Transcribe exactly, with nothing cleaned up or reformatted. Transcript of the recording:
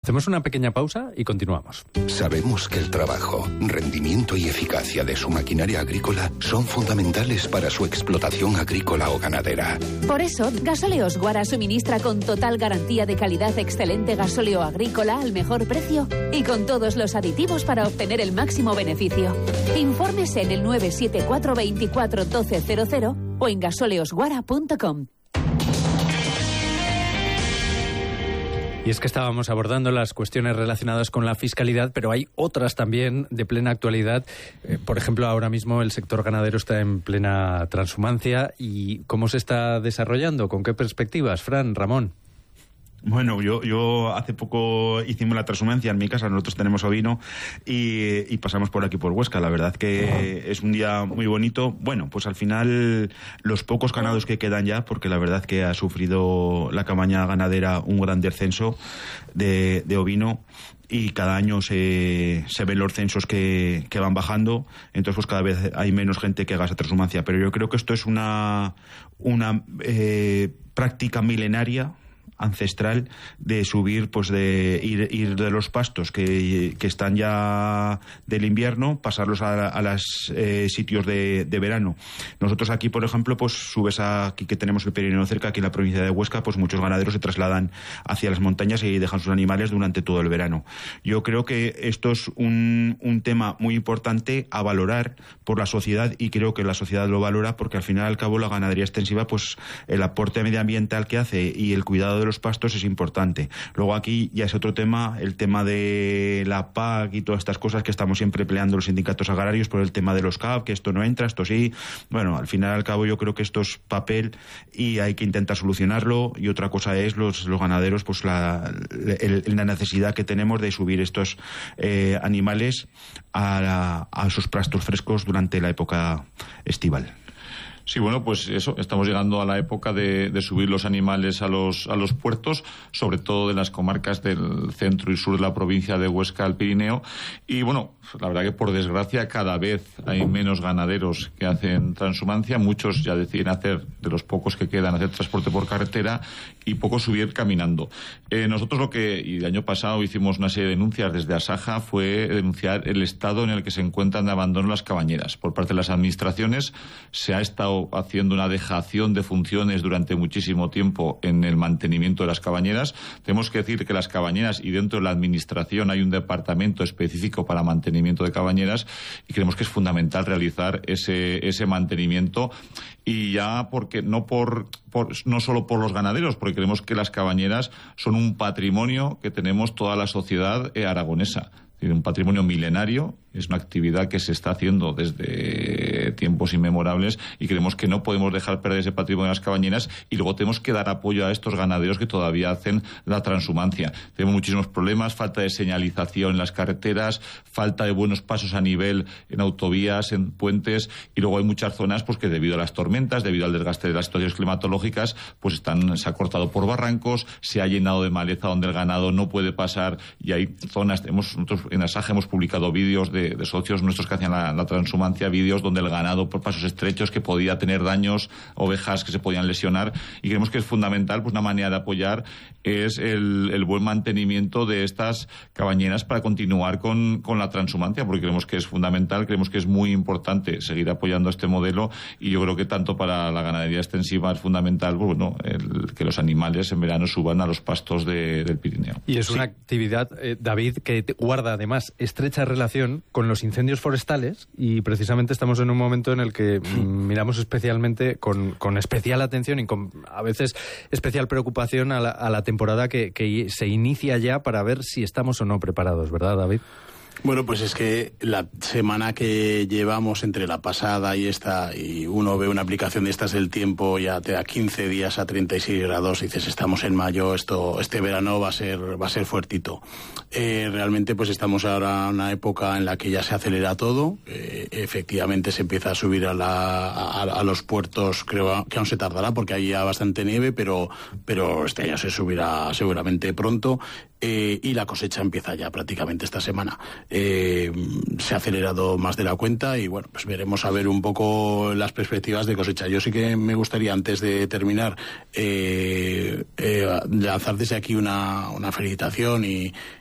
Hacemos una pequeña pausa y continuamos. Sabemos que el trabajo, rendimiento y eficacia de su maquinaria agrícola son fundamentales para su explotación agrícola o ganadera. Por eso, Gasóleos Guara suministra con total garantía de calidad excelente gasóleo agrícola al mejor precio y con todos los aditivos para obtener el máximo beneficio. Infórmese en el nueve siete cuatro veinticuatro doce cero cero o en gasóleos guara punto com. Y es que estábamos abordando las cuestiones relacionadas con la fiscalidad, pero hay otras también de plena actualidad. Eh, por ejemplo, ahora mismo el sector ganadero está en plena transhumancia. ¿Y cómo se está desarrollando? ¿Con qué perspectivas? Fran, Ramón. Bueno, yo, yo hace poco hicimos la transhumancia en mi casa, nosotros tenemos ovino y, y pasamos por aquí por Huesca. La verdad que es un día muy bonito. Bueno, pues al final los pocos ganados que quedan ya, porque la verdad que ha sufrido la camaña ganadera un gran descenso de, de ovino. Y cada año se, se ven los censos que, que van bajando, entonces pues cada vez hay menos gente que haga esa transhumancia. Pero yo creo que esto es una, una eh, práctica milenaria, ancestral, de subir, pues de ir, ir de los pastos que, que están ya del invierno, pasarlos a, a los eh, sitios de, de verano. Nosotros aquí, por ejemplo, pues subes a, aquí que tenemos el Pirineo cerca, aquí en la provincia de Huesca, pues muchos ganaderos se trasladan hacia las montañas y dejan sus animales durante todo el verano. Yo creo que esto es un, un tema muy importante a valorar por la sociedad, y creo que la sociedad lo valora porque al final y al cabo la ganadería extensiva, pues el aporte medioambiental que hace y el cuidado de los pastos es importante. Luego aquí ya es otro tema, el tema de la P A C y todas estas cosas que estamos siempre peleando los sindicatos agrarios por el tema de los C A P, que esto no entra, esto sí. Bueno, al final y al cabo yo creo que esto es papel y hay que intentar solucionarlo, y otra cosa es los, los ganaderos, pues la, el, la necesidad que tenemos de subir estos eh, animales a, la, a sus pastos frescos durante la época estival. Sí, bueno, pues eso, estamos llegando a la época de, de subir los animales a los, a los puertos, sobre todo de las comarcas del centro y sur de la provincia de Huesca al Pirineo. Y bueno, la verdad que por desgracia cada vez hay menos ganaderos que hacen transhumancia. Muchos ya deciden hacer, de los pocos que quedan, hacer transporte por carretera y pocos subir caminando. Eh, nosotros lo que, y el año pasado hicimos una serie de denuncias desde Asaja, fue denunciar el estado en el que se encuentran de abandono las cabañeras. Por parte de las administraciones se ha estado haciendo una dejación de funciones durante muchísimo tiempo en el mantenimiento de las cabañeras. Tenemos que decir que las cabañeras, y dentro de la administración hay un departamento específico para mantenimiento de cabañeras, y creemos que es fundamental realizar ese, ese mantenimiento, y ya porque no por, por no solo por los ganaderos, porque creemos que las cabañeras son un patrimonio que tenemos toda la sociedad eh, aragonesa. Un patrimonio milenario, es una actividad que se está haciendo desde tiempos inmemorables, y creemos que no podemos dejar perder ese patrimonio de las cabañeras, y luego tenemos que dar apoyo a estos ganaderos que todavía hacen la transhumancia. Tenemos muchísimos problemas, falta de señalización en las carreteras, falta de buenos pasos a nivel en autovías, en puentes, y luego hay muchas zonas pues que debido a las tormentas, debido al desgaste de las situaciones climatológicas, pues están, se ha cortado por barrancos, se ha llenado de maleza donde el ganado no puede pasar, y hay zonas, hemos, nosotros en Asaja hemos publicado vídeos de, de socios nuestros que hacían la, la transhumancia, vídeos donde el ganado por pasos estrechos que podía tener daños, ovejas que se podían lesionar, y creemos que es fundamental, pues una manera de apoyar es el, el buen mantenimiento de estas cabañeras para continuar con, con la transhumancia, porque creemos que es fundamental, creemos que es muy importante seguir apoyando este modelo, y yo creo que tanto para la ganadería extensiva es fundamental, bueno, el, que los animales en verano suban a los pastos de, del Pirineo. Y es sí. una actividad, eh, David, que guarda además estrecha relación con los incendios forestales, y precisamente estamos en un momento en el que mm, miramos especialmente con, con especial atención y con a veces especial preocupación a la, a la temporada que, que se inicia ya, para ver si estamos o no preparados, ¿verdad, David? Bueno, pues es que la semana que llevamos entre la pasada y esta, y uno ve una aplicación de estas del tiempo, ya te da quince días a treinta y seis grados, y dices, estamos en mayo, esto este verano va a ser va a ser fuertito. Eh, realmente pues estamos ahora en una época en la que ya se acelera todo, eh, efectivamente se empieza a subir a, la, a, a los puertos, creo que aún se tardará porque hay ya bastante nieve, pero, pero este año se subirá seguramente pronto. Eh, y la cosecha empieza ya prácticamente esta semana. Eh, se ha acelerado más de la cuenta, y bueno, pues veremos a ver un poco las perspectivas de cosecha. Yo sí que me gustaría, antes de terminar, eh, eh, lanzar desde aquí una, una felicitación y